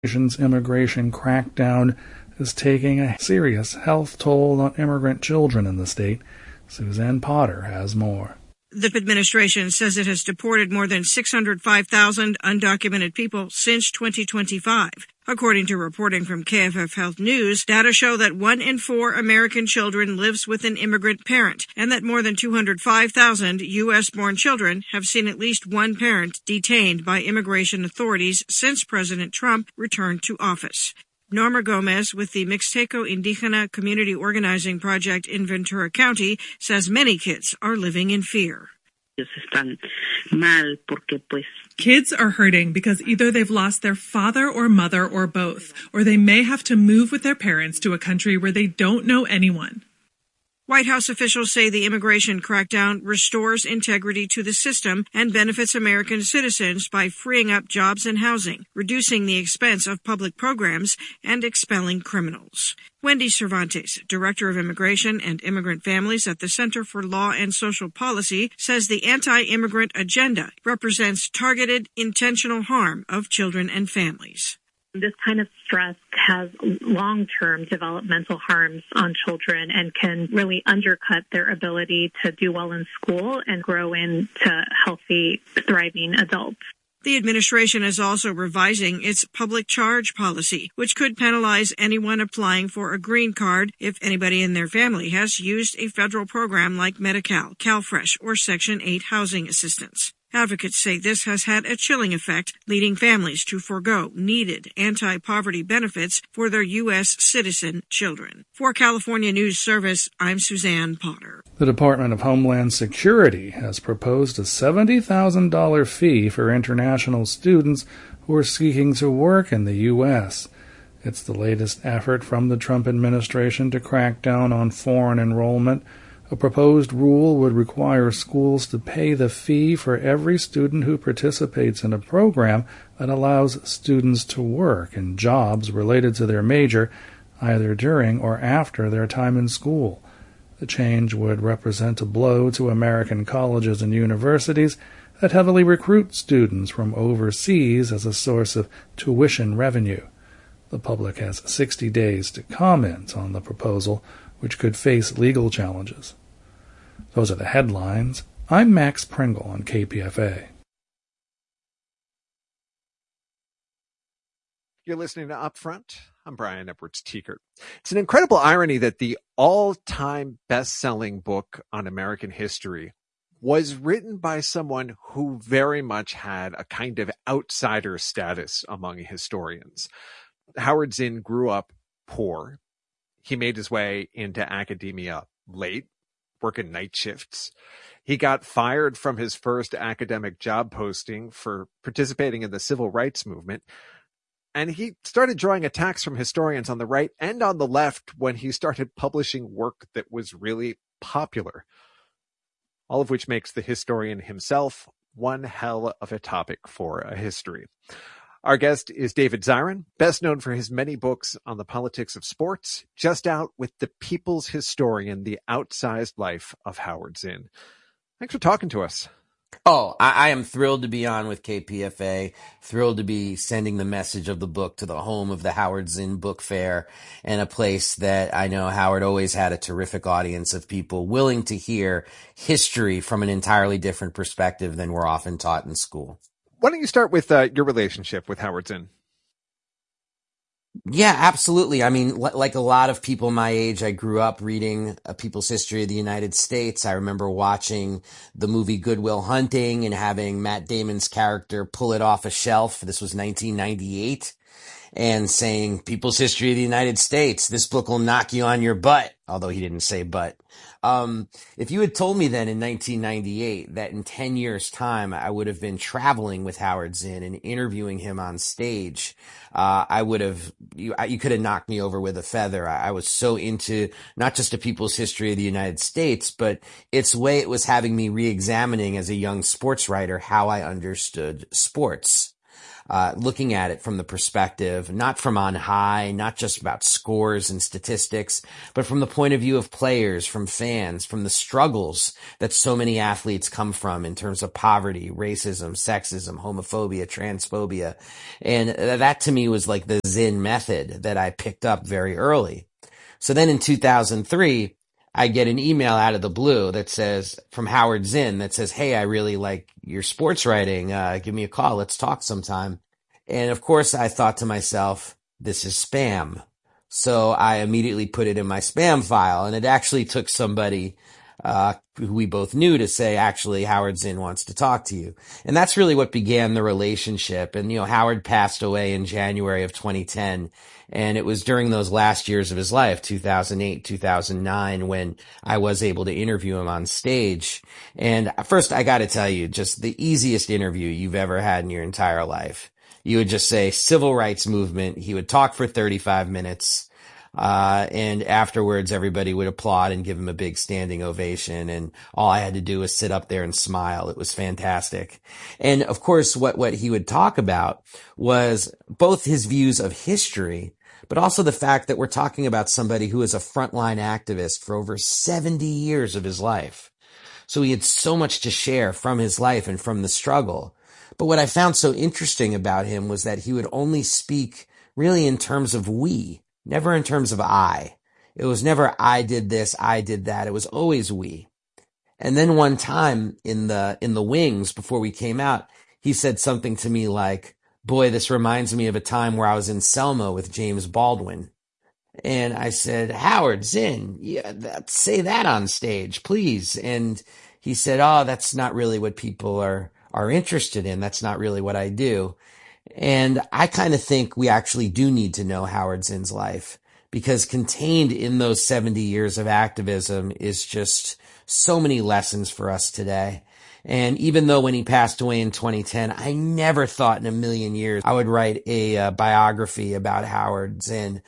nation's immigration crackdown is taking a serious health toll on immigrant children in the state. Suzanne Potter has more. The administration says it has deported more than 605,000 undocumented people since 2025. According to reporting from KFF Health News, data show that 1 in 4 American children lives with an immigrant parent, and that more than 205,000 U.S.-born children have seen at least one parent detained by immigration authorities since President Trump returned to office. Norma Gomez with the Mixteco Indigena Community Organizing Project in Ventura County says many kids are living in fear. Kids are hurting because either they've lost their father or mother or both, or they may have to move with their parents to a country where they don't know anyone. White House officials say the immigration crackdown restores integrity to the system and benefits American citizens by freeing up jobs and housing, reducing the expense of public programs, and expelling criminals. Wendy Cervantes, Director of Immigration and Immigrant Families at the Center for Law and Social Policy, says the anti-immigrant agenda represents targeted, intentional harm of children and families. This kind of stress has long-term developmental harms on children and can really undercut their ability to do well in school and grow into healthy, thriving adults. The administration is also revising its public charge policy, which could penalize anyone applying for a green card if anybody in their family has used a federal program like Medi-Cal, CalFresh, or Section 8 housing assistance. Advocates say this has had a chilling effect, leading families to forego needed anti-poverty benefits for their U.S. citizen children. For California News Service, I'm Suzanne Potter. The Department of Homeland Security has proposed a $70,000 fee for international students who are seeking to work in the U.S. It's the latest effort from the Trump administration to crack down on foreign enrollment. A proposed rule would require schools to pay the fee for every student who participates in a program that allows students to work in jobs related to their major, either during or after their time in school. The change would represent a blow to American colleges and universities that heavily recruit students from overseas as a source of tuition revenue. The public has 60 days to comment on the proposal, which could face legal challenges. Those are the headlines. I'm Max Pringle on KPFA. You're listening to Upfront. I'm Brian Edwards-Tiekert. It's an incredible irony that the all-time best-selling book on American history was written by someone who very much had a kind of outsider status among historians. Howard Zinn grew up poor. He made his way into academia late, working night shifts. He got fired from his first academic job posting for participating in the civil rights movement. And he started drawing attacks from historians on the right and on the left when he started publishing work that was really popular. All of which makes the historian himself one hell of a topic for a history. Our guest is David Zirin, best known for his many books on the politics of sports, just out with The People's Historian, The Outsized Life of Howard Zinn. Thanks for talking to us. Oh, I am thrilled to be on with KPFA, thrilled to be sending the message of the book to the home of the Howard Zinn Book Fair, and a place that I know Howard always had a terrific audience of people willing to hear history from an entirely different perspective than we're often taught in school. Why don't you start with your relationship with Howard Zinn? Yeah, absolutely. I mean, like a lot of people my age, I grew up reading A People's History of the United States. I remember watching the movie Good Will Hunting and having Matt Damon's character pull it off a shelf. This was 1998. And saying, People's History of the United States, this book will knock you on your butt. Although he didn't say butt. If you had told me then in 1998 that in 10 years' time I would have been traveling with Howard Zinn and interviewing him on stage, I would have, you could have knocked me over with a feather. I was so into not just A People's History of the United States, but its way it was having me re-examining as a young sports writer how I understood sports. looking at it from the perspective, not from on high, not just about scores and statistics, but from the point of view of players, from fans, from the struggles that so many athletes come from in terms of poverty, racism, sexism, homophobia, transphobia. And that to me was like the Zinn method that I picked up very early. So then in 2003, I get an email out of the blue that says, from Howard Zinn, that says, "Hey, I really like your sports writing. Give me a call. Let's talk sometime." And of course, I thought to myself, this is spam. So I immediately put it in my spam file, and it actually took somebody who we both knew to say, actually, Howard Zinn wants to talk to you. And that's really what began the relationship. And, Howard passed away in January of 2010. And it was during those last years of his life, 2008, 2009, when I was able to interview him on stage. And first, I got to tell you, just the easiest interview you've ever had in your entire life. You would just say civil rights movement. He would talk for 35 minutes. And afterwards, everybody would applaud and give him a big standing ovation. And all I had to do was sit up there and smile. It was fantastic. And of course, what he would talk about was both his views of history, but also the fact that we're talking about somebody who is a frontline activist for over 70 years of his life. So he had so much to share from his life and from the struggle. But what I found so interesting about him was that he would only speak really in terms of we, never in terms of I. It was never I did this, I did that. It was always we. And then one time in the wings before we came out, he said something to me like, "Boy, this reminds me of a time where I was in Selma with James Baldwin." And I said, "Howard Zinn, say that on stage, please." And he said, "Oh, that's not really what people are interested in. That's not really what I do." And I kind of think we actually do need to know Howard Zinn's life, because contained in those 70 years of activism is just so many lessons for us today. And even though when he passed away in 2010, I never thought in a million years I would write a biography about Howard Zinn.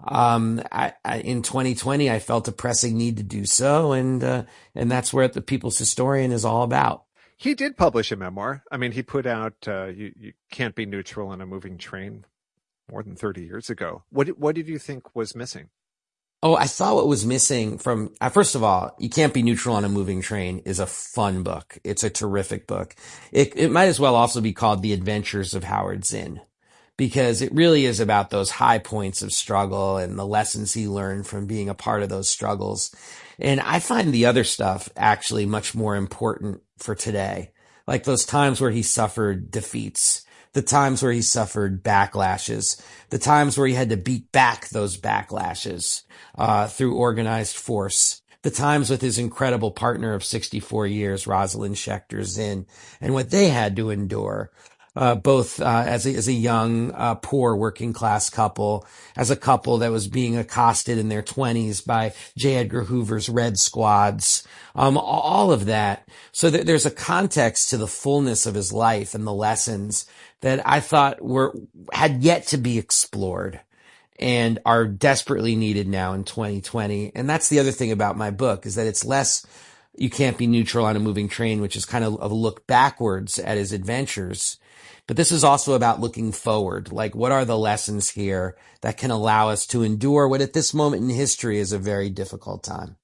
In 2020, I felt a pressing need to do so. And that's where the People's Historian is all about. He did publish a memoir. I mean, he put out You Can't Be Neutral on a Moving Train more than 30 years ago. What did you think was missing? Oh, I thought what was missing from, first of all, You Can't Be Neutral on a Moving Train is a fun book. It's a terrific book. It might as well also be called The Adventures of Howard Zinn, because it really is about those high points of struggle and the lessons he learned from being a part of those struggles. And I find the other stuff actually much more important for today, like those times where he suffered defeats, the times where he suffered backlashes, the times where he had to beat back those backlashes through organized force, the times with his incredible partner of 64 years, Rosalind Schechter Zinn, and what they had to endure. Both as a young, poor working class couple, as a couple that was being accosted in their 20s by J. Edgar Hoover's Red Squads, all of that. So there's a context to the fullness of his life and the lessons that I thought had yet to be explored and are desperately needed now in 2020. And that's the other thing about my book, is that it's less You Can't Be Neutral on a Moving Train, which is kind of a look backwards at his adventures. But this is also about looking forward. Like, what are the lessons here that can allow us to endure what at this moment in history is a very difficult time?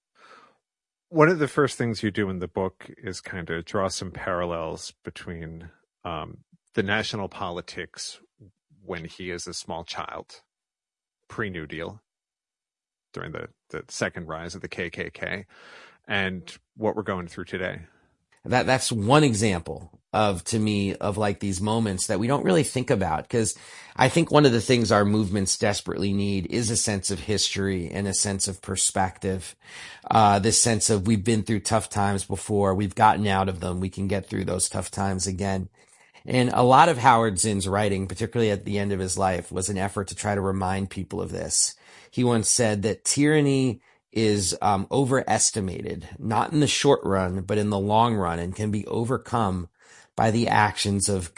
One of the first things you do in the book is kind of draw some parallels between the national politics when he is a small child, pre-New Deal, during the second rise of the KKK, and what we're going through today. That's one example to me, of like these moments that we don't really think about, because I think one of the things our movements desperately need is a sense of history and a sense of perspective. This sense of we've been through tough times before, we've gotten out of them, we can get through those tough times again. And a lot of Howard Zinn's writing, particularly at the end of his life, was an effort to try to remind people of this. He once said that tyranny is overestimated, not in the short run, but in the long run, and can be overcome by the actions of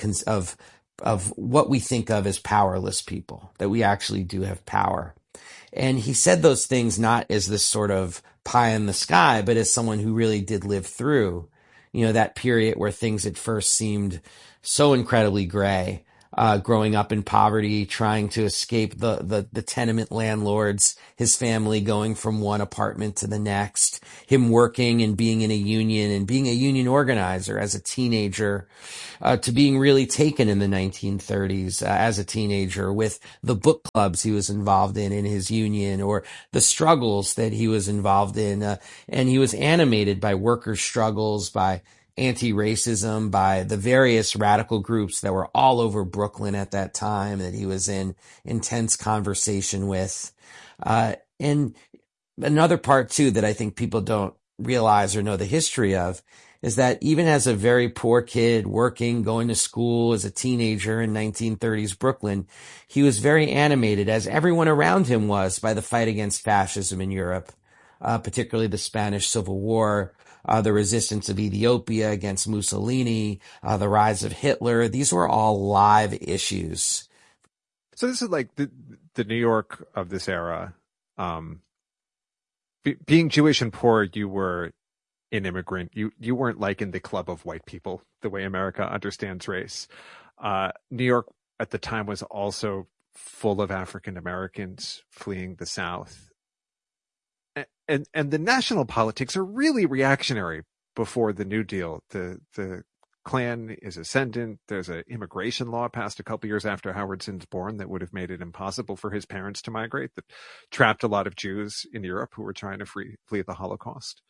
what we think of as powerless people, that we actually do have power. And he said those things not as this sort of pie in the sky, but as someone who really did live through, that period where things at first seemed so incredibly gray, growing up in poverty, trying to escape the tenement landlords, his family going from one apartment to the next, him working and being in a union and being a union organizer as a teenager, to being really taken in the 1930s as a teenager with the book clubs he was involved in his union, or the struggles that he was involved in. And he was animated by workers' struggles, by anti-racism, by the various radical groups that were all over Brooklyn at that time that he was in intense conversation with. And another part too that I think people don't realize or know the history of is that even as a very poor kid working, going to school as a teenager in 1930s Brooklyn, he was very animated, as everyone around him was, by the fight against fascism in Europe, particularly the Spanish Civil War, the resistance of Ethiopia against Mussolini, the rise of Hitler. These were all live issues. So this is like the New York of this era. Being Jewish and poor, you were an immigrant. You weren't like in the club of white people, the way America understands race. New York at the time was also full of African Americans fleeing the South. And the national politics are really reactionary before the New Deal. The Klan is ascendant. There's an immigration law passed a couple years after Howard Zinn's born that would have made it impossible for his parents to migrate, that trapped a lot of Jews in Europe who were trying to flee the Holocaust.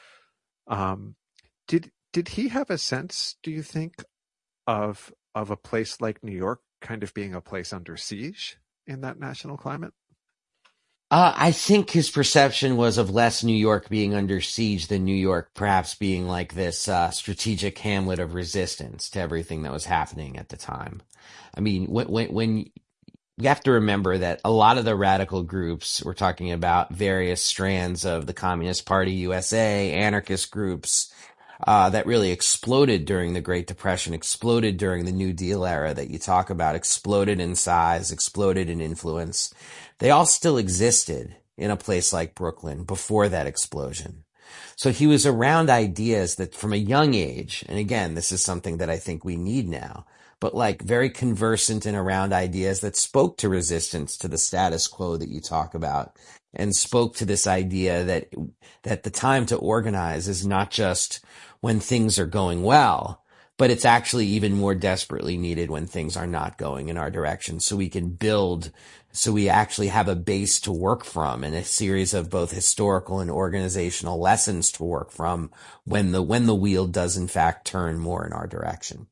Did he have a sense, do you think, of a place like New York kind of being a place under siege in that national climate? I think his perception was of less New York being under siege than New York perhaps being like this strategic hamlet of resistance to everything that was happening at the time. I mean, when you have to remember that a lot of the radical groups, we're talking about various strands of the Communist Party USA, anarchist groups, that really exploded during the Great Depression, exploded during the New Deal era that you talk about, exploded in size, exploded in influence. They all still existed in a place like Brooklyn before that explosion. So he was around ideas that from a young age, and again, this is something that I think we need now, but like very conversant and around ideas that spoke to resistance to the status quo that you talk about, and spoke to this idea that the time to organize is not just when things are going well, but it's actually even more desperately needed when things are not going in our direction, so we can build, so we actually have a base to work from and a series of both historical and organizational lessons to work from when the wheel does in fact turn more in our direction.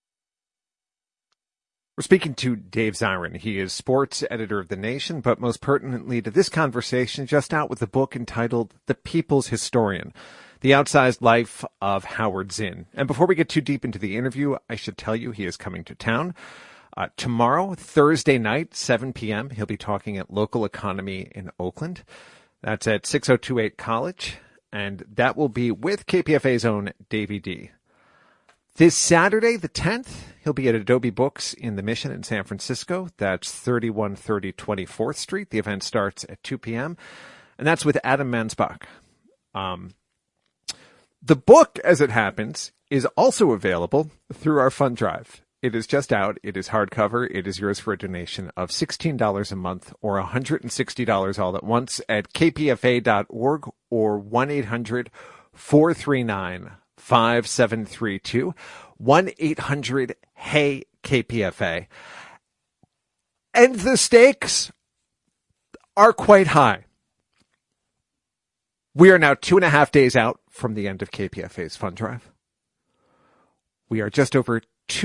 We're speaking to Dave Zirin. He is sports editor of The Nation, but most pertinently to this conversation, just out with a book entitled The People's Historian, The Outsized Life of Howard Zinn. And before we get too deep into the interview, I should tell you he is coming to town. Tomorrow, Thursday night, 7 p.m., he'll be talking at Local Economy in Oakland. That's at 6028 College, and that will be with KPFA's own Davey D. This Saturday, the 10th, he'll be at Adobe Books in the Mission in San Francisco. That's 3130 24th Street. The event starts at 2 p.m., and that's with Adam Mansbach. The book, as it happens, is also available through our fund drive. It is just out. It is hardcover. It is yours for a donation of $16 a month or $160 all at once at kpfa.org or 1-800-439-5732, 1-800-HEY-KPFA. And the stakes are quite high. We are now 2.5 days out from the end of KPFA's fund drive. We are just over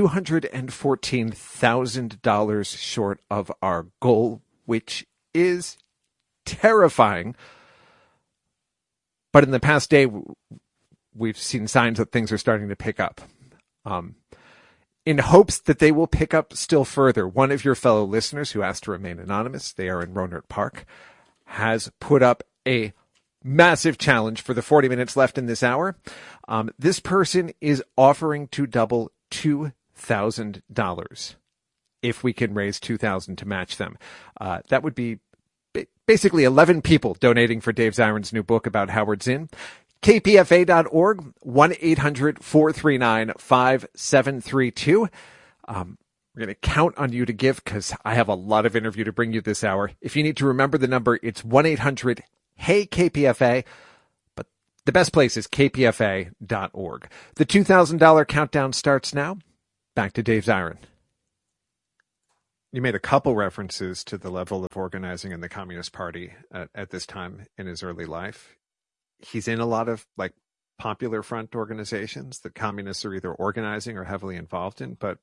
$214,000 short of our goal, which is terrifying. But in the past day, we've seen signs that things are starting to pick up. In hopes that they will pick up still further, one of your fellow listeners who asked to remain anonymous, they are in Rohnert Park, has put up a massive challenge for the 40 minutes left in this hour. This person is offering to double $2,000 if we can raise $2,000 to match them. That would be basically 11 people donating for Dave Zirin's new book about Howard Zinn. KPFA.org, 1-800-439-5732. We're going to count on you to give because I have a lot of interview to bring you this hour. If you need to remember the number, it's 1-800-HEY-KPFA. But the best place is kpfa.org. The $2,000 countdown starts now. Back to Dave Zirin. You made a couple references to the level of organizing in the Communist Party at this time in his early life. He's in a lot of Popular Front organizations that communists are either organizing or heavily involved in, but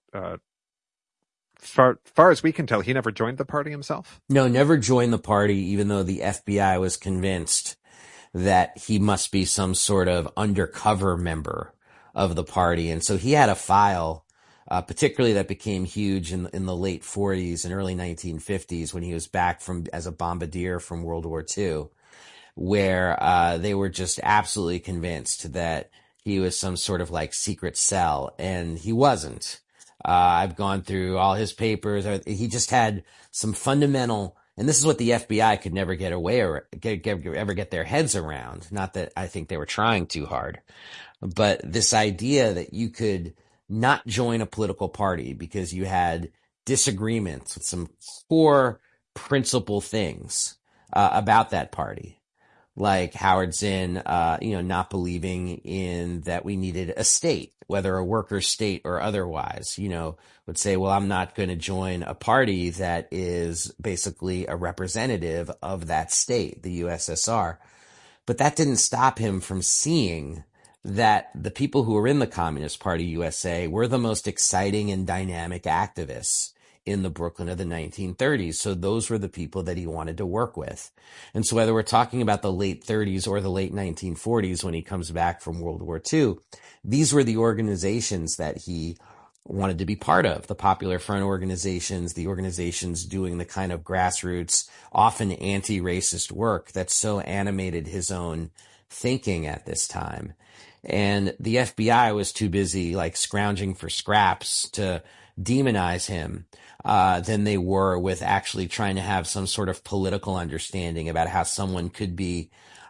far as we can tell, he never joined the party himself? No, never joined the party, even though the FBI was convinced that he must be some sort of undercover member of the party. And so he had a file, particularly that became huge in the late 40s and early 1950s when he was back as a bombardier from World War II, where they were just absolutely convinced that he was some sort of secret cell, and he wasn't. I've gone through all his papers. He just had some fundamental, and this is what the FBI could never ever get their heads around. Not that I think they were trying too hard, but this idea that you could not join a political party because you had disagreements with some core principal things about that party. Like Howard Zinn, not believing in that we needed a state, whether a worker state or otherwise, would say, well, I'm not going to join a party that is basically a representative of that state, the USSR. But that didn't stop him from seeing that the people who were in the Communist Party USA were the most exciting and dynamic activists in the Brooklyn of the 1930s. So those were the people that he wanted to work with. And so whether we're talking about the late 30s or the late 1940s when he comes back from World War II, these were the organizations that he wanted to be part of, the Popular Front organizations, the organizations doing the kind of grassroots, often anti-racist work that so animated his own thinking at this time. And the FBI was too busy scrounging for scraps to demonize him than they were with actually trying to have some sort of political understanding about how someone could be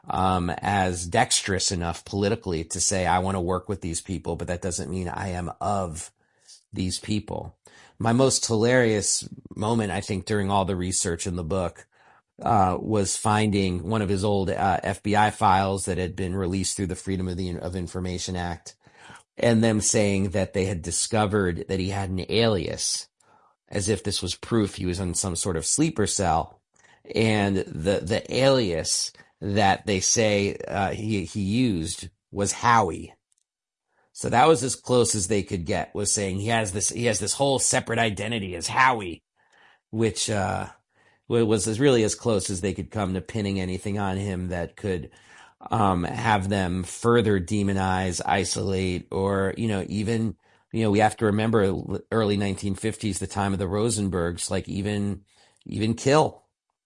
as dexterous enough politically to say, I want to work with these people, but that doesn't mean I am of these people. My most hilarious moment, I think, during all the research in the book was finding one of his old FBI files that had been released through the Freedom of Information Act, and them saying that they had discovered that he had an alias, as if this was proof he was in some sort of sleeper cell. And the alias that they say he used was Howie. So that was as close as they could get, was saying he has this whole separate identity as Howie, which was really as close as they could come to pinning anything on him that could have them further demonize, isolate, or, even, we have to remember early 1950s, the time of the Rosenbergs, even kill,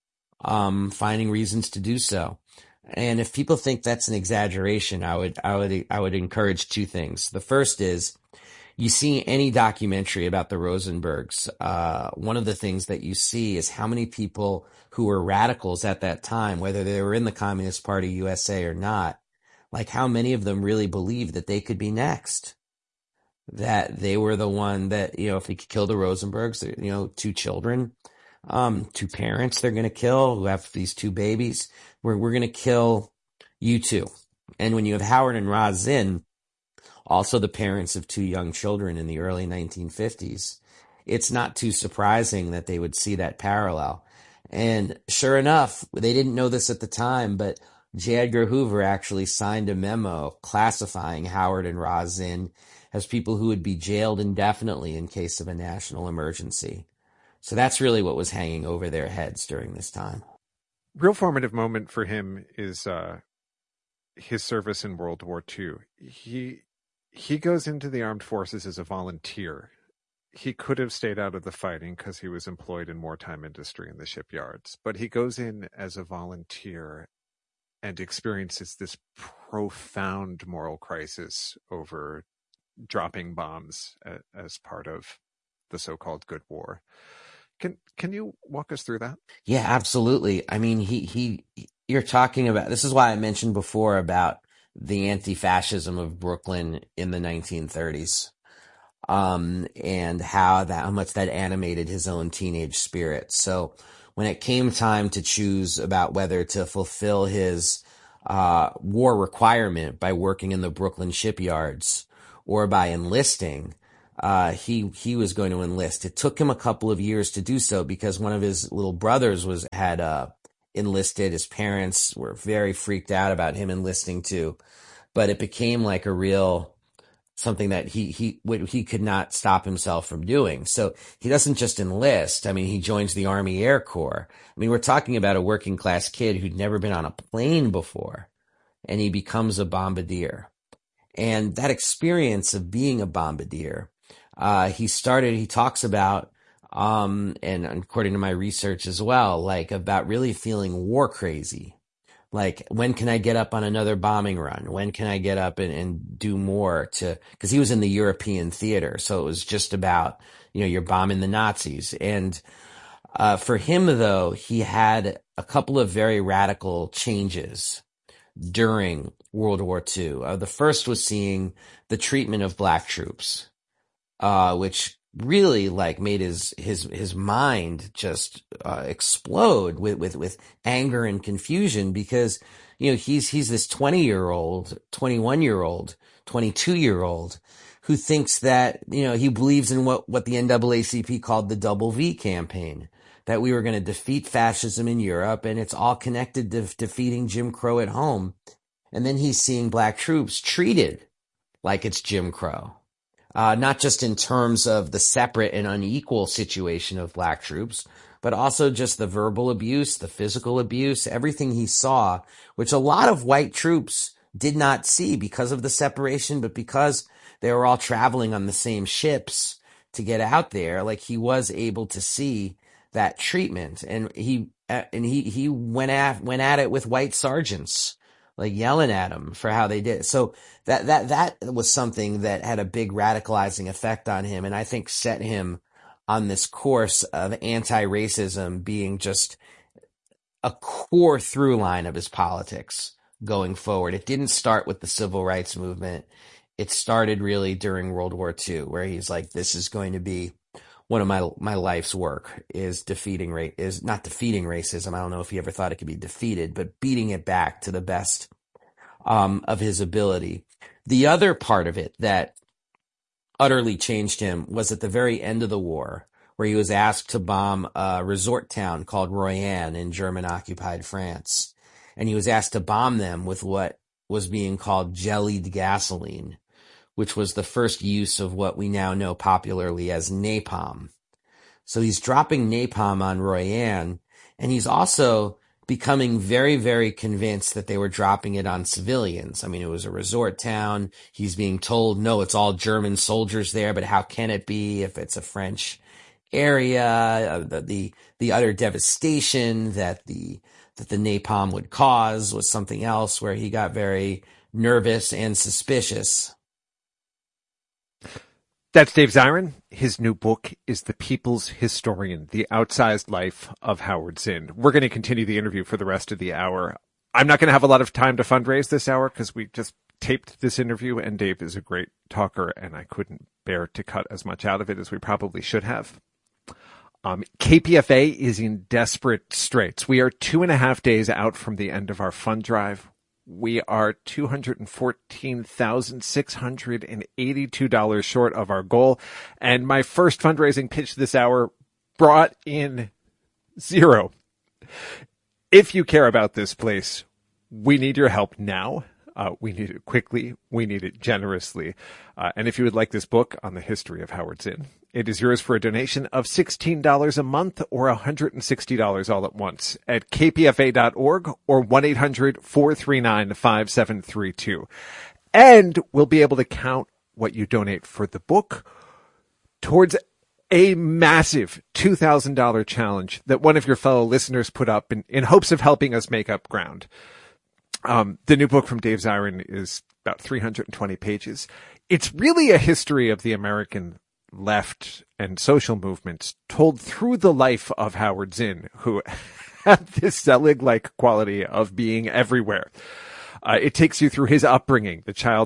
finding reasons to do so. And if people think that's an exaggeration, I would encourage two things. The first is, you see any documentary about the Rosenbergs, one of the things that you see is how many people who were radicals at that time, whether they were in the Communist Party USA or not, how many of them really believed that they could be next, that they were the one that, if we could kill the Rosenbergs, two children, two parents they're going to kill who have these two babies, we're going to kill you too. And when you have Howard and Roz Zinn, also the parents of two young children in the early 1950s, it's not too surprising that they would see that parallel. And sure enough, they didn't know this at the time, but J. Edgar Hoover actually signed a memo classifying Howard and Roz Zinn as people who would be jailed indefinitely in case of a national emergency. So that's really what was hanging over their heads during this time. Real formative moment for him is his service in World War II. He goes into the armed forces as a volunteer. He could have stayed out of the fighting because he was employed in wartime industry in the shipyards, but he goes in as a volunteer and experiences this profound moral crisis over dropping bombs as part of the so-called good war. Can you walk us through that? Yeah, absolutely. I mean, you're talking about, this is why I mentioned before about the anti-fascism of Brooklyn in the 1930s. and how much that animated his own teenage spirit. So when it came time to choose about whether to fulfill his war requirement by working in the Brooklyn shipyards or by enlisting, he was going to enlist. It took him a couple of years to do so because one of his little brothers had enlisted. His parents were very freaked out about him enlisting too, but it became like a real something that he could not stop himself from doing. So he doesn't just enlist. I mean, he joins the Army Air Corps. I mean, we're talking about a working class kid who'd never been on a plane before, and he becomes a bombardier. And that experience of being a bombardier, he talks about, and according to my research as well, like about really feeling war crazy. Like, when can I get up on another bombing run? When can I get up and do more because he was in the European theater. So it was just about, you're bombing the Nazis. And, for him though, he had a couple of very radical changes during World War II. The first was seeing the treatment of black troops, which really like made his mind just explode with anger and confusion because he's this 20-year-old, 21-year-old, 22-year-old who thinks that he believes in what the NAACP called the Double V campaign, that we were going to defeat fascism in Europe and it's all connected to defeating Jim Crow at home. And then he's seeing black troops treated like it's Jim Crow. Not just in terms of the separate and unequal situation of black troops, but also just the verbal abuse, the physical abuse, everything he saw, which a lot of white troops did not see because of the separation, but because they were all traveling on the same ships to get out there. Like, he was able to see that treatment, and he went at it with white sergeants, like yelling at him for how they did. So that was something that had a big radicalizing effect on him, and I think set him on this course of anti-racism being just a core through line of his politics going forward. It didn't start with the civil rights movement. It started really during World War II, where he's like, this is going to be one of my life's work, is not defeating racism. I don't know if he ever thought it could be defeated, but beating it back to the best of his ability. The other part of it that utterly changed him was at the very end of the war, where he was asked to bomb a resort town called Royan in German-occupied France. And he was asked to bomb them with what was being called jellied gasoline, which was the first use of what we now know popularly as napalm. So he's dropping napalm on Royan, and he's also becoming very, very convinced that they were dropping it on civilians. I mean, it was a resort town. He's being told, no, it's all German soldiers there, but how can it be if it's a French area? The utter devastation that the napalm would cause was something else where he got very nervous and suspicious. That's Dave Zirin. His new book is The People's Historian, The Outsized Life of Howard Zinn. We're going to continue the interview for the rest of the hour. I'm not going to have a lot of time to fundraise this hour because we just taped this interview, and Dave is a great talker, and I couldn't bear to cut as much out of it as we probably should have. KPFA is in desperate straits. We are 2.5 days out from the end of our fund drive. We are $214,682 short of our goal. And my first fundraising pitch this hour brought in zero. If you care about this place, we need your help now. We need it quickly. We need it generously. And if you would like this book on the history of Howard Zinn, it is yours for a donation of $16 a month or $160 all at once at kpfa.org or 1-800-439-5732. And we'll be able to count what you donate for the book towards a massive $2,000 challenge that one of your fellow listeners put up in hopes of helping us make up ground. The new book from Dave Zirin is about 320 pages. It's really a history of the American left and social movements told through the life of Howard Zinn, who had this Zelig-like quality of being everywhere. It takes you through his upbringing, the child of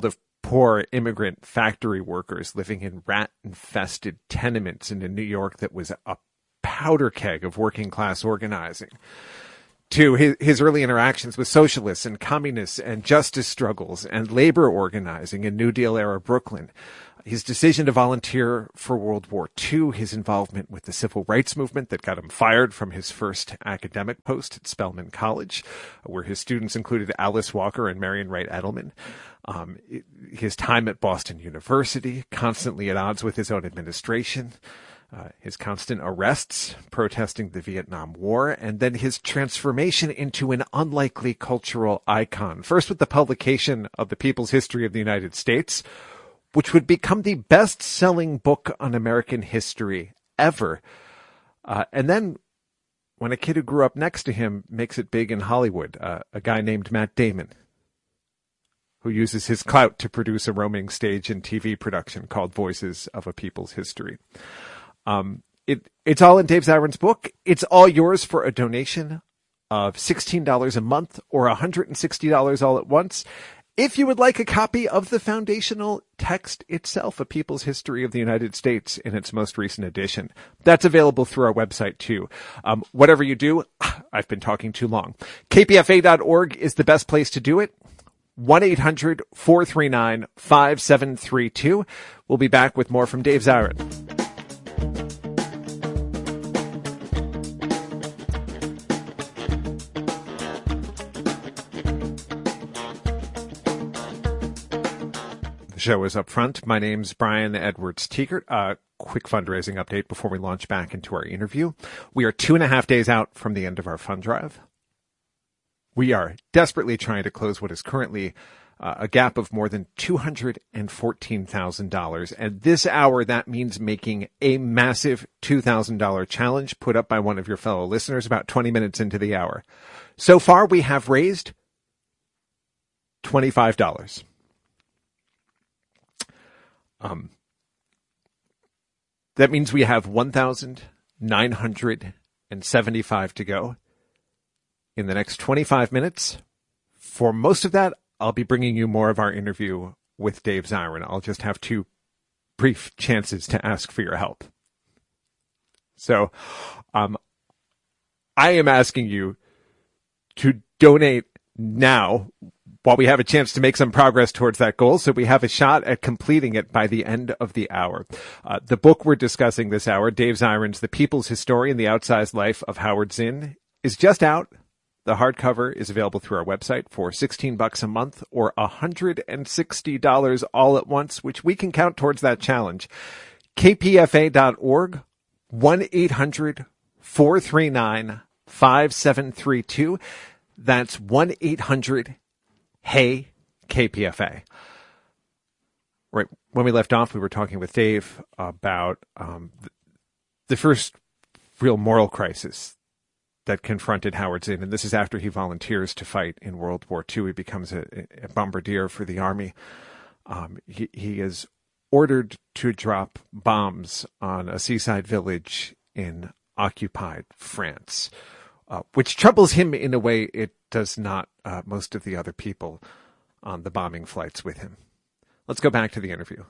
poor immigrant factory workers living in rat-infested tenements in a New York that was a powder keg of working class organizing, to his early interactions with socialists and communists and justice struggles and labor organizing in New Deal era Brooklyn, his decision to volunteer for World War II, his involvement with the civil rights movement that got him fired from his first academic post at Spelman College, where his students included Alice Walker and Marion Wright Edelman, his time at Boston University, constantly at odds with his own administration, his constant arrests protesting the Vietnam War, and then his transformation into an unlikely cultural icon, first with the publication of The People's History of the United States, which would become the best-selling book on American history ever. And then when a kid who grew up next to him makes it big in Hollywood, a guy named Matt Damon, who uses his clout to produce a roaming stage and TV production called Voices of a People's History. It's all in Dave Zirin's book. It's all yours for a donation of $16 a month or $160 all at once. If you would like a copy of the foundational text itself, A People's History of the United States in its most recent edition, that's available through our website too. Whatever you do, I've been talking too long. KPFA.org is the best place to do it. 1-800-439-5732. We'll be back with more from Dave Zirin. Show is up front. My name's Brian Edwards Tiekert. Quick fundraising update before we launch back into our interview. We are 2.5 days out from the end of our fund drive. We are desperately trying to close what is currently a gap of more than $214,000. And this hour, that means making a massive $2,000 challenge put up by one of your fellow listeners about 20 minutes into the hour. So far, we have raised $25. That means we have 1,975 to go. In the next 25 minutes, for most of that, I'll be bringing you more of our interview with Dave Zirin. I'll just have 2 brief chances to ask for your help. So, I am asking you to donate now while we have a chance to make some progress towards that goal, so we have a shot at completing it by the end of the hour. The book we're discussing this hour, Dave Zirin's The People's History and the Outsized Life of Howard Zinn, is just out. The hardcover is available through our website for $16 a month or $160 all at once, which we can count towards that challenge. KPFA.org, 1-800-439-5732. That's 1-800-HEY KPFA. Right. When we left off, we were talking with Dave about the first real moral crisis that confronted Howard Zinn. And this is after he volunteers to fight in World War II. He becomes a bombardier for the army. He is ordered to drop bombs on a seaside village in occupied France, which troubles him in a way it does not most of the other people on the bombing flights with him. Let's go back to the interview.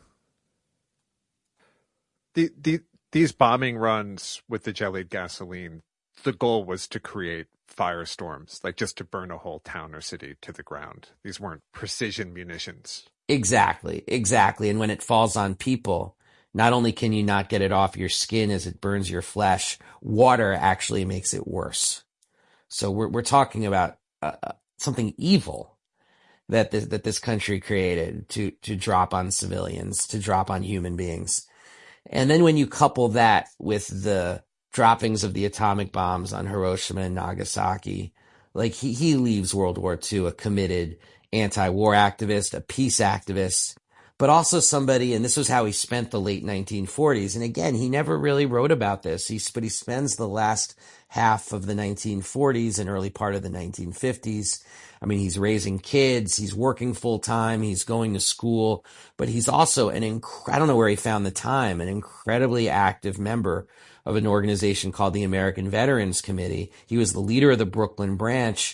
These bombing runs with the jellied gasoline, the goal was to create firestorms, like just to burn a whole town or city to the ground. These weren't precision munitions. Exactly. And when it falls on people, not only can you not get it off your skin as it burns your flesh, water actually makes it worse. So we're talking about something evil that this country created to drop on civilians, to drop on human beings. And then when you couple that with the droppings of the atomic bombs on Hiroshima and Nagasaki, like he leaves World War II a committed anti-war activist, a peace activist, but also somebody, and this was how he spent the late 1940s. And again, he never really wrote about this, but he spends the last half of the 1940s and early part of the 1950s. I mean, he's raising kids, he's working full time, he's going to school, but he's also I don't know where he found the time, an incredibly active member of an organization called the American Veterans Committee. He was the leader of the Brooklyn branch.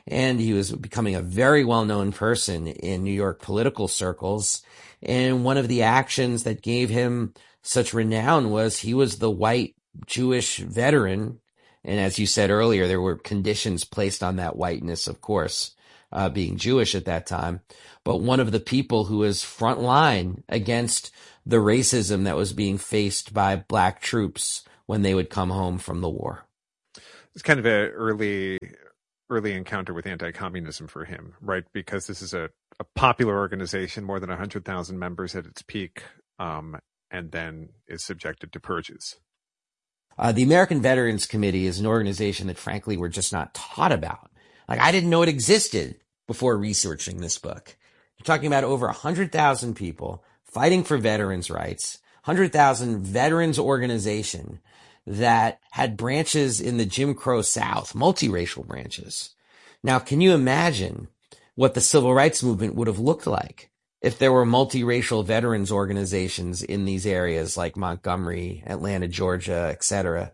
And he was becoming a very well-known person in New York political circles. And one of the actions that gave him such renown was he was the white Jewish veteran. And as you said earlier, there were conditions placed on that whiteness, of course, being Jewish at that time. But one of the people who was front line against the racism that was being faced by black troops when they would come home from the war. It's kind of an early encounter with anti-communism for him, right? Because this is a popular organization, more than 100,000 members at its peak, and then is subjected to purges. The American Veterans Committee is an organization that, frankly, we're just not taught about. Like, I didn't know it existed before researching this book. You're talking about over 100,000 people fighting for veterans' rights, 100,000 veterans organization that had branches in the Jim Crow South, multiracial branches. Now, can you imagine what the civil rights movement would have looked like if there were multiracial veterans organizations in these areas like Montgomery, Atlanta, Georgia, etc.?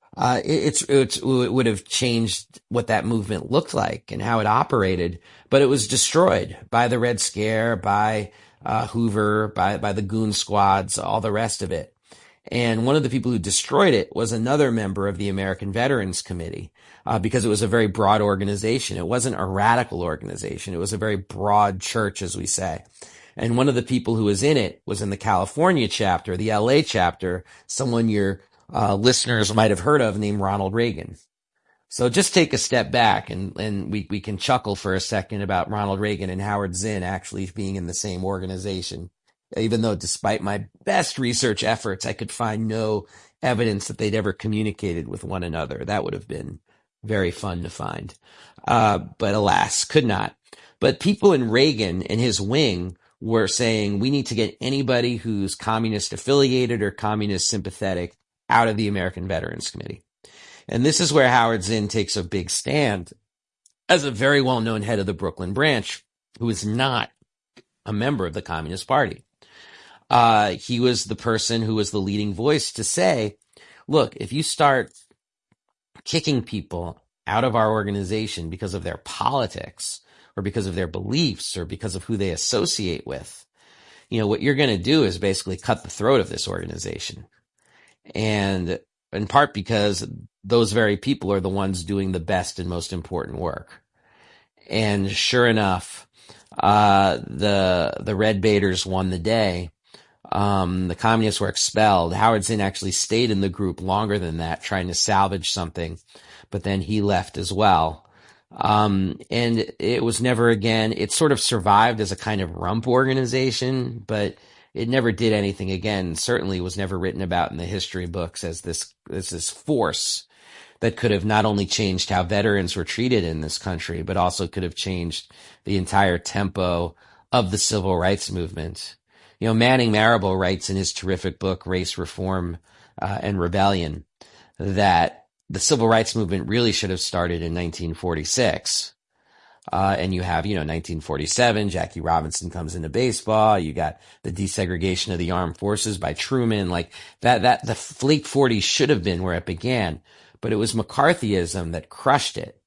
It would have changed what that movement looked like and how it operated, but it was destroyed by the Red Scare, by Hoover, by the goon squads, all the rest of it. And one of the people who destroyed it was another member of the American Veterans Committee, because it was a very broad organization. It wasn't a radical organization. It was a very broad church, as we say. And one of the people who was in it was in the California chapter, the LA chapter, someone your listeners might have heard of named Ronald Reagan. So just take a step back and we can chuckle for a second about Ronald Reagan and Howard Zinn actually being in the same organization. Even though despite my best research efforts, I could find no evidence that they'd ever communicated with one another. That would have been very fun to find. But alas, could not. But people in Reagan and his wing were saying, we need to get anybody who's communist affiliated or communist sympathetic out of the American Veterans Committee. And this is where Howard Zinn takes a big stand as a very well-known head of the Brooklyn branch, who is not a member of the Communist Party. He was the person who was the leading voice to say, look, if you start kicking people out of our organization because of their politics or because of their beliefs or because of who they associate with, what you're going to do is basically cut the throat of this organization. And in part because those very people are the ones doing the best and most important work. And sure enough, the Red Baiters won the day. The communists were expelled. Howard Zinn actually stayed in the group longer than that, trying to salvage something, but then he left as well. And it was never again, it sort of survived as a kind of rump organization, but it never did anything again. Certainly was never written about in the history books as this force that could have not only changed how veterans were treated in this country, but also could have changed the entire tempo of the civil rights movement. Manning Marable writes in his terrific book, Race Reform and Rebellion, that the civil rights movement really should have started in 1946. And you have, 1947, Jackie Robinson comes into baseball. You got the desegregation of the armed forces by Truman. Like that the late 40s should have been where it began, but it was McCarthyism that crushed it,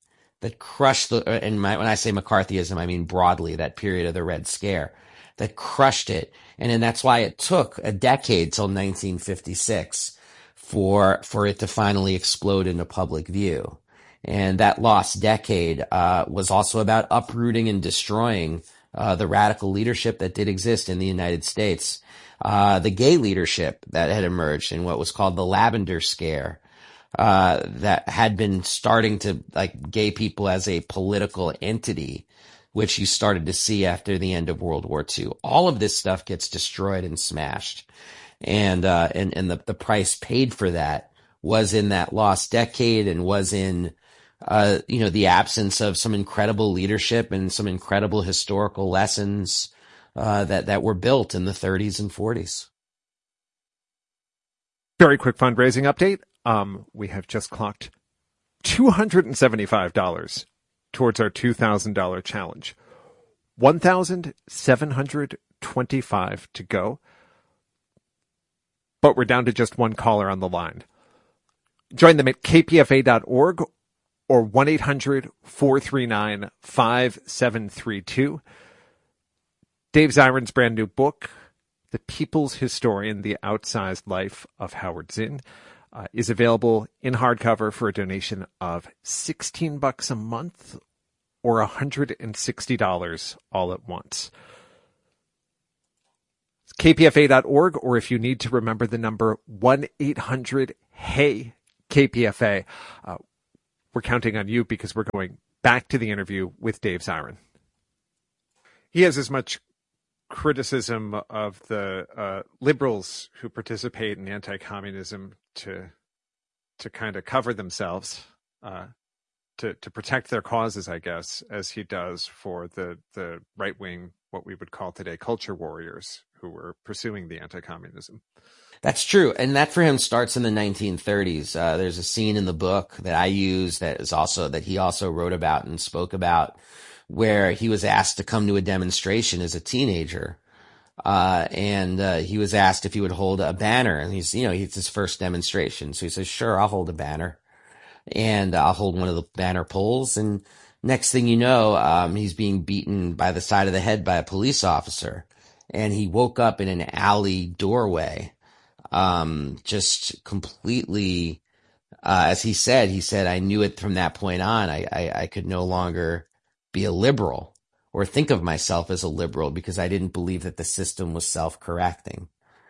and when I say McCarthyism, I mean broadly that period of the Red Scare that crushed it. And that's why it took a decade till 1956 for it to finally explode into public view. And that lost decade was also about uprooting and destroying the radical leadership that did exist in the United States. The gay leadership that had emerged in what was called the Lavender Scare, that had been starting to gay people as a political entity, which you started to see after the end of World War II. All of this stuff gets destroyed and smashed. And the price paid for that was in that lost decade and was in the absence of some incredible leadership and some incredible historical lessons that were built in the 30s and 40s. Very quick fundraising update. We have just clocked $275 towards our $2,000 challenge. $1,725 to go. But we're down to just one caller on the line. Join them at kpfa.org or 1-800-439-5732. Dave Zirin's brand new book, The People's Historian, The Outsized Life of Howard Zinn, is available in hardcover for a donation of $16 a month or $160 all at once. It's kpfa.org, or if you need to remember the number, 1-800-HEY-KPFA. We're counting on you because we're going back to the interview with Dave Zirin. He has as much criticism of the liberals who participate in anti-communism to kind of cover themselves, to protect their causes, I guess, as he does for the right-wing, what we would call today culture warriors who were pursuing the anti-communism. That's true. And that for him starts in the 1930s. There's a scene in the book that I use that he also wrote about and spoke about, where he was asked to come to a demonstration as a teenager. And he was asked if he would hold a banner, and it's his first demonstration. So he says, sure, I'll hold a banner, and I'll hold one of the banner poles. And next thing you know, he's being beaten by the side of the head by a police officer. And he woke up in an alley doorway, just completely, as he said, I knew it from that point on. I could no longer be a liberal or think of myself as a liberal because I didn't believe that the system was self-correcting.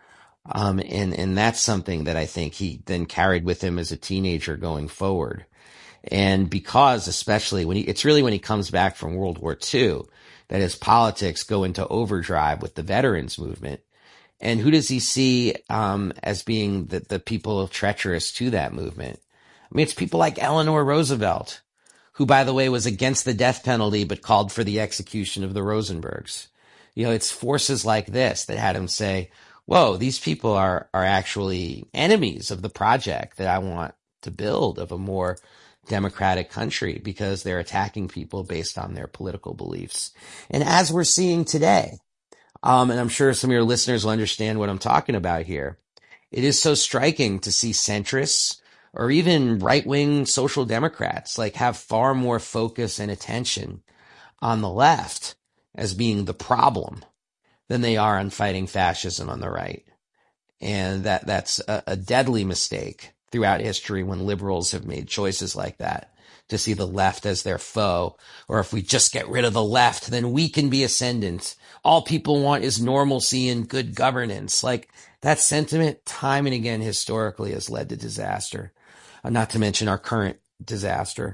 And that's something that I think he then carried with him as a teenager going forward. And because especially when he comes back from World War II, that his politics go into overdrive with the veterans movement. And who does he see as being the people treacherous to that movement? I mean, it's people like Eleanor Roosevelt, who, by the way, was against the death penalty but called for the execution of the Rosenbergs. It's forces like this that had him say, whoa, these people are actually enemies of the project that I want to build of a more democratic country, because they're attacking people based on their political beliefs. And as we're seeing today, and I'm sure some of your listeners will understand what I'm talking about here, it is so striking to see centrists or even right-wing social democrats have far more focus and attention on the left as being the problem than they are on fighting fascism on the right. And that's a deadly mistake throughout history when liberals have made choices like that, to see the left as their foe, or if we just get rid of the left, then we can be ascendant. All people want is normalcy and good governance. That sentiment, time and again, historically has led to disaster, not to mention our current disaster.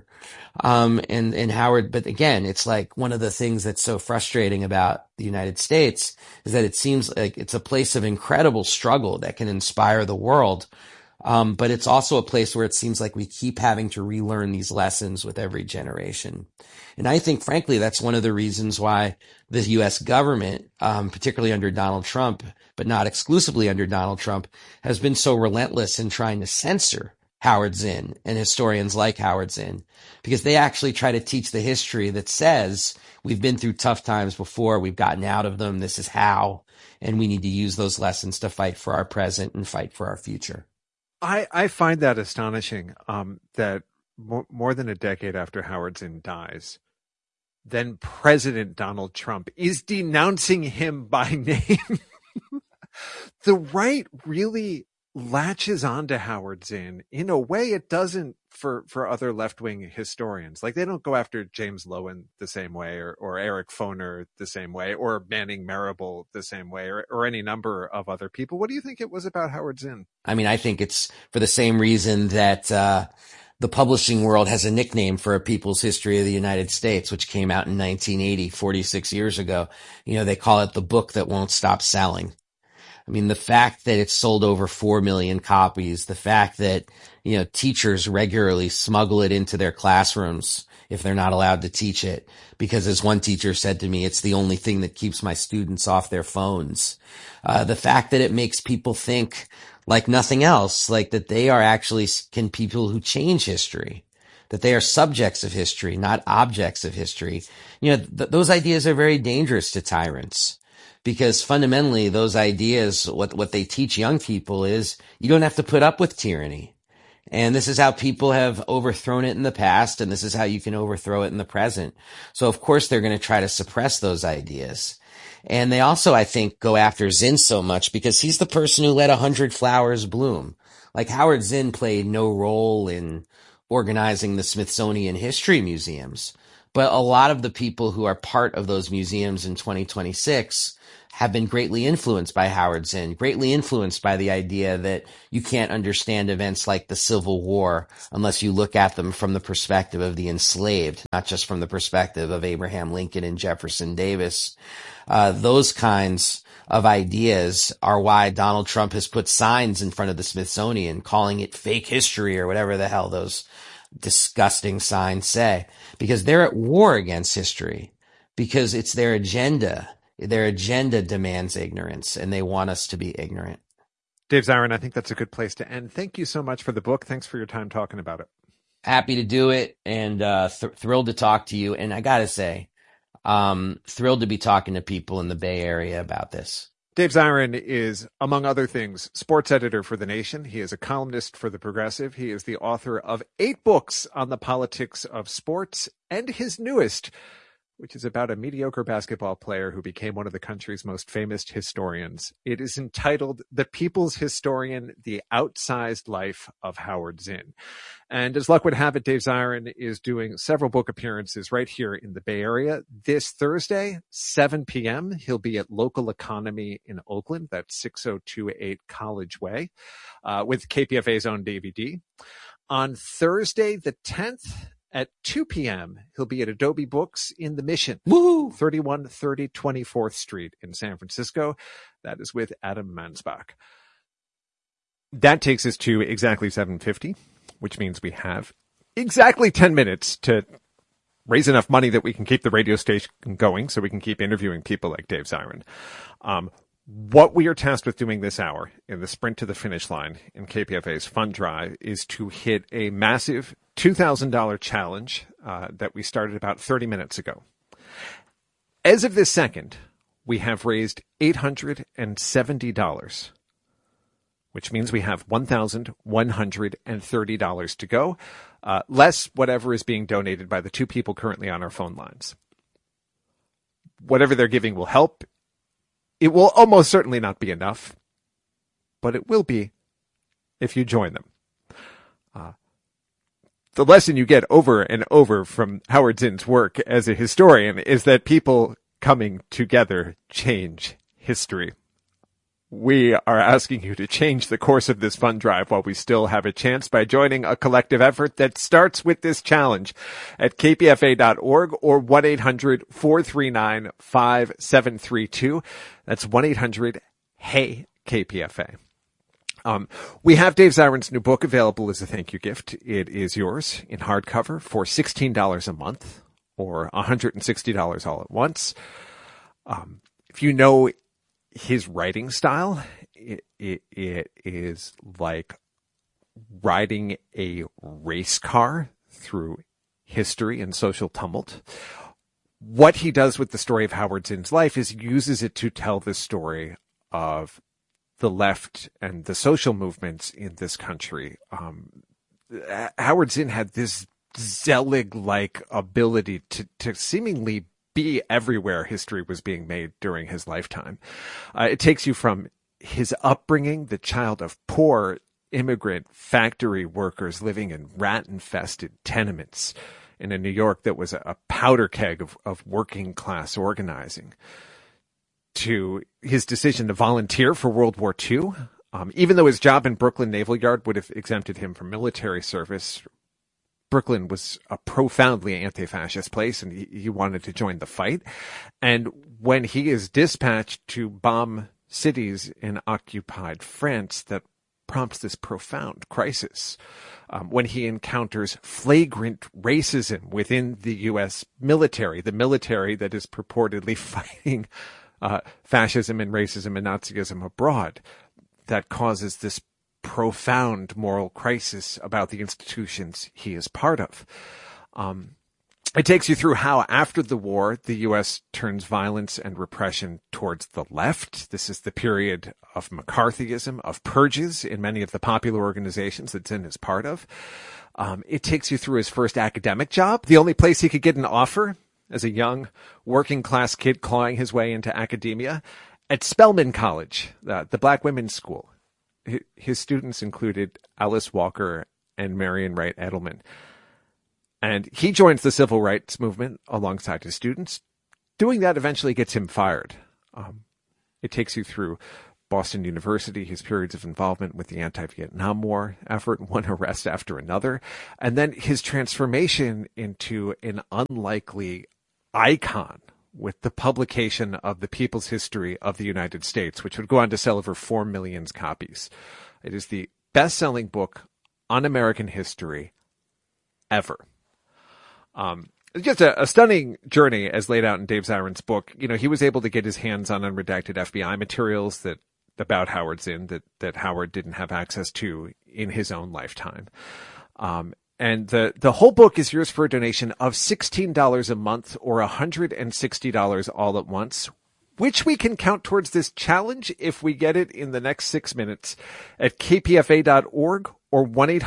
And Howard, but again, it's one of the things that's so frustrating about the United States is that it seems like it's a place of incredible struggle that can inspire the world. But it's also a place where it seems like we keep having to relearn these lessons with every generation. And I think, frankly, that's one of the reasons why the U.S. government, particularly under Donald Trump, but not exclusively under Donald Trump, has been so relentless in trying to censor Howard Zinn and historians like Howard Zinn, because they actually try to teach the history that says we've been through tough times before, we've gotten out of them, this is how, and we need to use those lessons to fight for our present and fight for our future. I find that astonishing, that more than a decade after Howard Zinn dies, then President Donald Trump is denouncing him by name. The right really latches onto Howard Zinn in a way it doesn't for other left-wing historians. They don't go after James Loewen the same way, or Eric Foner the same way, or Manning Marable the same way, or any number of other people. What do you think it was about Howard Zinn? I mean, I think it's for the same reason that the publishing world has a nickname for A People's History of the United States, which came out in 1980, 46 years ago. They call it the book that won't stop selling. I mean, the fact that it's sold over 4 million copies, the fact that, teachers regularly smuggle it into their classrooms if they're not allowed to teach it, because as one teacher said to me, it's the only thing that keeps my students off their phones. The fact that it makes people think like nothing else, that they are actually people who change history, that they are subjects of history, not objects of history. Those ideas are very dangerous to tyrants. Because fundamentally, those ideas, what they teach young people is you don't have to put up with tyranny. And this is how people have overthrown it in the past, and this is how you can overthrow it in the present. So of course they're going to try to suppress those ideas. And they also, I think, go after Zinn so much because he's the person who let 100 flowers bloom. Like Howard Zinn played no role in organizing the Smithsonian History Museums. But a lot of the people who are part of those museums in 2026 have been greatly influenced by Howard Zinn, greatly influenced by the idea that you can't understand events like the Civil War unless you look at them from the perspective of the enslaved, not just from the perspective of Abraham Lincoln and Jefferson Davis. Those kinds of ideas are why Donald Trump has put signs in front of the Smithsonian calling it fake history or whatever the hell those disgusting signs say, because they're at war against history, because it's their agenda. Their agenda demands ignorance, and they want us to be ignorant. Dave Zirin, I think that's a good place to end. Thank you so much for the book. Thanks for your time talking about it. Happy to do it, and thrilled to talk to you. And I got to say, thrilled to be talking to people in the Bay Area about this. Dave Zirin is, among other things, sports editor for The Nation. He is a columnist for The Progressive. He is the author of 8 books on the politics of sports, and his newest, which is about a mediocre basketball player who became one of the country's most famous historians. It is entitled The People's Historian, The Outsized Life of Howard Zinn. And as luck would have it, Dave Zirin is doing several book appearances right here in the Bay Area. This Thursday, 7 p.m., he'll be at Local Economy in Oakland. That's 6028 College Way, with KPFA's own DVD. On Thursday, the 10th, at 2 p.m., he'll be at Adobe Books in the Mission, 3130 24th Street in San Francisco. That is with Adam Mansbach. That takes us to exactly 7:50, which means we have exactly 10 minutes to raise enough money that we can keep the radio station going so we can keep interviewing people like Dave Zirin. What we are tasked with doing this hour in the sprint to the finish line in KPFA's Fund Drive is to hit a massive $2,000 challenge that we started about 30 minutes ago. As of this second, we have raised $870, which means we have $1,130 to go, less whatever is being donated by the 2 people currently on our phone lines. Whatever they're giving will help. It will almost certainly not be enough, but it will be if you join them. The lesson you get over and over from Howard Zinn's work as a historian is that people coming together change history. We are asking you to change the course of this fund drive while we still have a chance by joining a collective effort that starts with this challenge at kpfa.org or 1-800-439-5732. That's 1-800-HEY-KPFA. We have Dave Zirin's new book available as a thank you gift. It is yours in hardcover for $16 a month or $160 all at once. If you know his writing style, it is like riding a race car through history and social tumult. What he does with the story of Howard Zinn's life is uses it to tell the story of the left and the social movements in this country. Howard Zinn had this Zelig-like ability to seemingly be everywhere history was being made during his lifetime. It takes you from his upbringing, the child of poor immigrant factory workers living in rat-infested tenements in a New York that was a powder keg of working class organizing, to his decision to volunteer for World War II. Even though his job in Brooklyn Naval Yard would have exempted him from military service, Brooklyn was a profoundly anti-fascist place, and he wanted to join the fight. And when he is dispatched to bomb cities in occupied France, that prompts this profound crisis. When he encounters flagrant racism within the U.S. military, the military that is purportedly fighting fascism and racism and Nazism abroad, that causes this profound moral crisis about the institutions he is part of. It takes you through how, after the war, the U.S. turns violence and repression towards the left. This is the period of McCarthyism, of purges in many of the popular organizations that Zinn is part of. It takes you through his first academic job, the only place he could get an offer as a young working-class kid clawing his way into academia, at Spelman College, the black women's school. His students included Alice Walker and Marian Wright Edelman. And he joins the civil rights movement alongside his students. Doing that eventually gets him fired. It takes you through Boston University, his periods of involvement with the anti-Vietnam War effort, one arrest after another, and then his transformation into an unlikely icon with the publication of The People's History of the United States, which would go on to sell over 4 million copies. It is the best-selling book on American history ever. Just a stunning journey as laid out in Dave Zirin's book. You know, he was able to get his hands on unredacted FBI materials about Howard Zinn that Howard didn't have access to in his own lifetime. And the whole book is yours for a donation of $16 a month or $160 all at once, which we can count towards this challenge if we get it in the next 6 minutes at kpfa.org or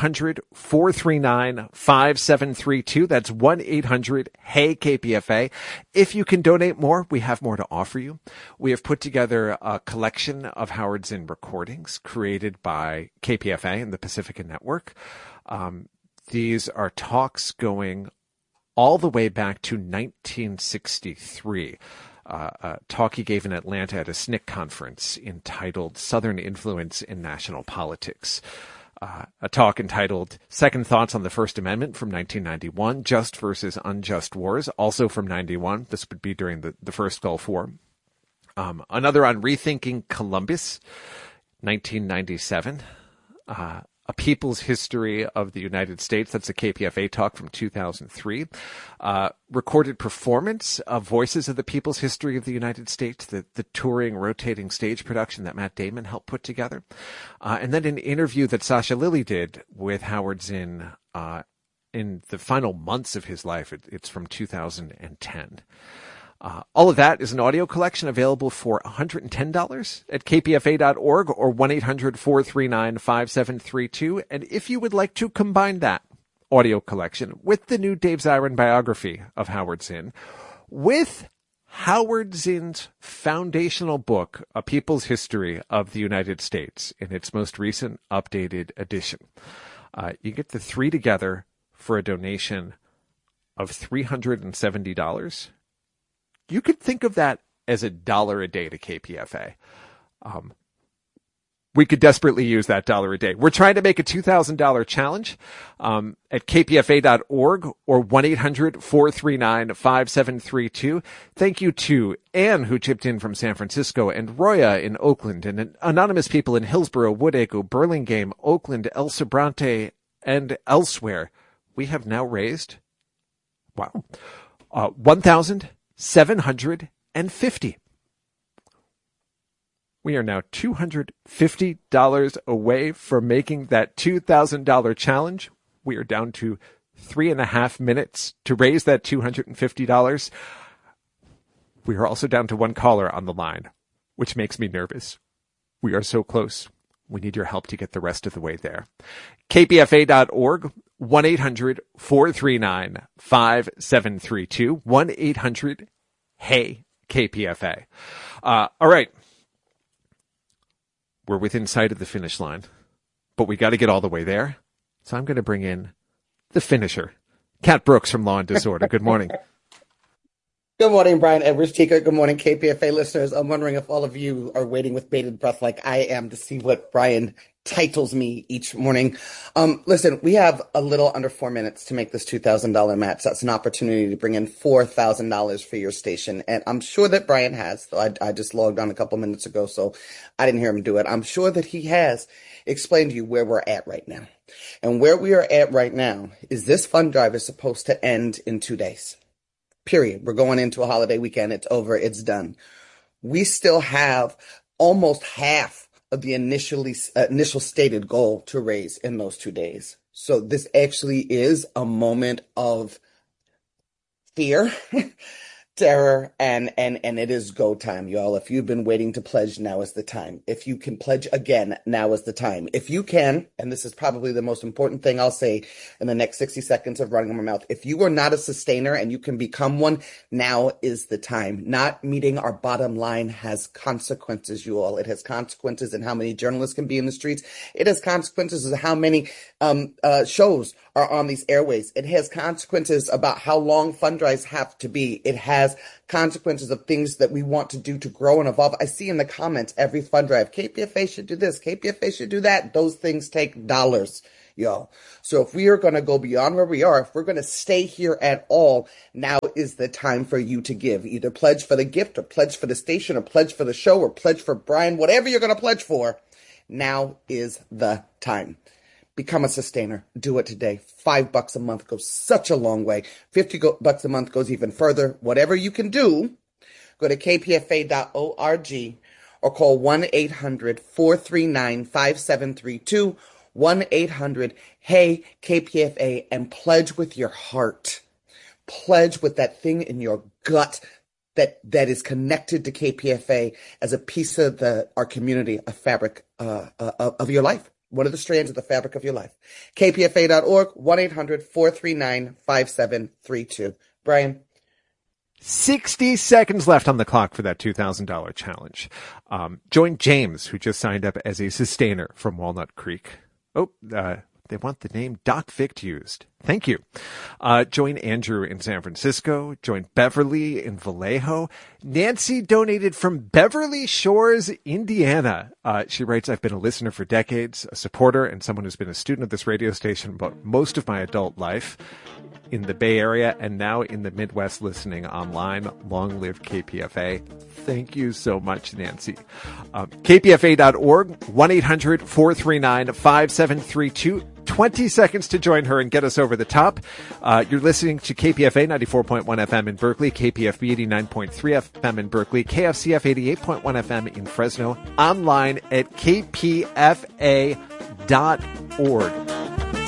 1-800-439-5732. That's 1-800-HEY-KPFA. If you can donate more, we have more to offer you. We have put together a collection of Howard Zinn recordings created by KPFA and the Pacifica Network. These are talks going all the way back to 1963. A talk he gave in Atlanta at a SNCC conference entitled Southern Influence in National Politics. A talk entitled Second Thoughts on the First Amendment from 1991, Just versus Unjust Wars, also from 91. This would be during the first Gulf War. Another on Rethinking Columbus, 1997. A People's History of the United States. That's a KPFA talk from 2003. Recorded performance of Voices of the People's History of the United States, the touring, rotating stage production that Matt Damon helped put together. And then an interview that Sasha Lilley did with Howard Zinn in the final months of his life. It's from 2010. All of that is an audio collection available for $110 at kpfa.org or 1-800-439-5732. And if you would like to combine that audio collection with the new Dave Zirin biography of Howard Zinn, with Howard Zinn's foundational book, A People's History of the United States, in its most recent updated edition, you get the three together for a donation of $370. You could think of that as $1 a day to KPFA. We could desperately use that $1 a day. We're trying to make a $2,000 challenge at kpfa.org or 1-800-439-5732. Thank you to Anne, who chipped in from San Francisco, and Roya in Oakland, and anonymous people in Hillsborough, Woodacre, Burlingame, Oakland, El Sobrante, and elsewhere. We have now raised, $1,750. We are now $250 away from making that $2,000 challenge. We are down to 3.5 minutes to raise that $250. We are also down to one caller on the line, which makes me nervous. We are so close. We need your help to get the rest of the way there. KPFA.org, 1-800-439-5732, 1-800-HEY-KPFA. All right. We're within sight of the finish line, but we got to get all the way there. So I'm going to bring in the finisher, Kat Brooks from Law and Disorder. Good morning. Good morning, Brian Edwards Teaker. Good morning, KPFA listeners. I'm wondering if all of you are waiting with bated breath like I am to see what Brian titles me each morning. Listen, we have a little under 4 minutes to make this $2,000 match. That's an opportunity to bring in $4,000 for your station. And I'm sure that Brian has. I just logged on a couple minutes ago, so I didn't hear him do it. I'm sure that he has explained to you where we're at right now. And where we are at right now is this fund drive is supposed to end in 2 days. Period. We're going into a holiday weekend. It's over. It's done. We still have almost half of the initial stated goal to raise in those 2 days. So this actually is a moment of fear, terror, and it is go time, y'all. If you've been waiting to pledge, now is the time. If you can pledge again, now is the time. If you can, and this is probably the most important thing I'll say in the next 60 seconds of running my mouth, if you are not a sustainer and you can become one, now is the time. Not meeting our bottom line has consequences, you all. It has consequences in how many journalists can be in the streets. It has consequences of how many shows are on these airways. It has consequences about how long fund drives have to be. It has consequences of things that we want to do to grow and evolve. I see in the comments every fund drive, KPFA should do this, KPFA should do that. Those things take dollars, y'all. So if we are going to go beyond where we are, if we're going to stay here at all, now is the time for you to give. Either pledge for the gift or pledge for the station or pledge for the show or pledge for Brian, whatever you're going to pledge for. Now is the time. Become a sustainer. Do it today. $5 a month goes such a long way. $50 a month goes even further. Whatever you can do, go to kpfa.org or call 1-800-439-5732, 1-800-HEY-KPFA, and pledge with your heart. Pledge with that thing in your gut that is connected to KPFA as a piece of our community, a fabric of your life. One of the strands of the fabric of your life. KPFA.org, 1-800-439-5732. Brian? 60 seconds left on the clock for that $2,000 challenge. Join James, who just signed up as a sustainer from Walnut Creek. They want the name Doc Vict used. Thank you. Join Andrew in San Francisco. Join Beverly in Vallejo. Nancy donated from Beverly Shores, Indiana. She writes, I've been a listener for decades, a supporter, and someone who's been a student of this radio station about most of my adult life in the Bay Area and now in the Midwest listening online. Long live KPFA. Thank you so much, Nancy. KPFA.org, 1-800-439-5732. 20 seconds to join her and get us over the top. You're listening to KPFA 94.1 FM in Berkeley, KPFB 89.3 FM in Berkeley, KFCF 88.1 FM in Fresno, online at kpfa.org.